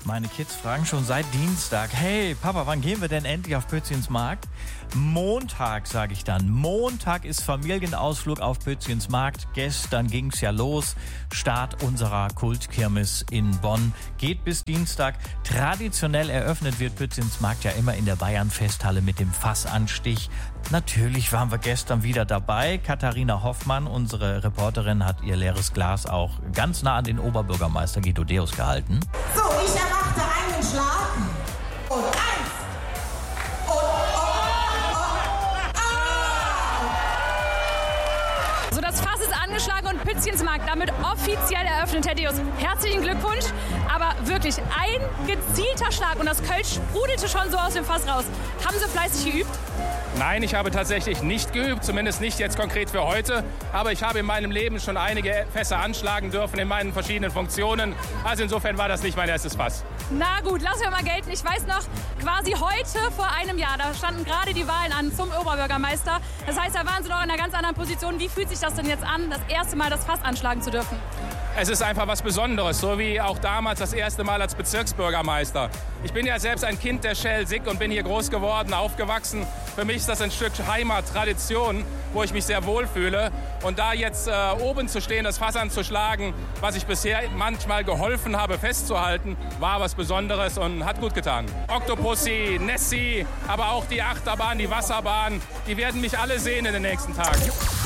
Meine Kids fragen schon seit Dienstag, hey Papa, wann gehen wir denn endlich auf Pützchens Markt? Montag, sage ich dann. Montag ist Familienausflug auf Pützchens Markt. Gestern ging's ja los. Start unserer Kultkirmes in Bonn. Geht bis Dienstag. Traditionell eröffnet wird Pützchens Markt ja immer in der Bayern-Festhalle mit dem Fassanstich. Natürlich waren wir gestern wieder dabei. Katharina Hoffmann, unsere Reporterin, hat ihr leeres Glas auch ganz nah an den Oberbürgermeister Guido Deus gehalten. So, ich erwarte einen Schlag und eins So, das Fass ist angeschlagen und Pützchens Markt damit offiziell eröffnet, Herr Deus. Herzlichen Glückwunsch, aber wirklich ein gezielter Schlag und das Kölsch sprudelte schon so aus dem Fass raus. Haben Sie fleißig geübt? Nein, ich habe tatsächlich nicht geübt, zumindest nicht jetzt konkret für heute. Aber ich habe in meinem Leben schon einige Fässer anschlagen dürfen in meinen verschiedenen Funktionen. Also insofern war das nicht mein erstes Fass. Na gut, lassen wir mal gelten. Ich weiß noch, quasi heute vor einem Jahr, da standen gerade die Wahlen an zum Oberbürgermeister. Das heißt, da waren Sie noch in einer ganz anderen Position. Wie fühlt sich das denn jetzt an, das erste Mal das Fass anschlagen zu dürfen? Es ist einfach was Besonderes, so wie auch damals das erste Mal als Bezirksbürgermeister. Ich bin ja selbst ein Kind der Schelsig und bin hier groß geworden, aufgewachsen. Für mich ist das ein Stück Heimat, Tradition, wo ich mich sehr wohlfühle. Und da jetzt oben zu stehen, das Fass anzuschlagen, was ich bisher manchmal geholfen habe festzuhalten, war was Besonderes und hat gut getan. Octopussy, Nessie, aber auch die Achterbahn, die Wasserbahn, die werden mich alle sehen in den nächsten Tagen.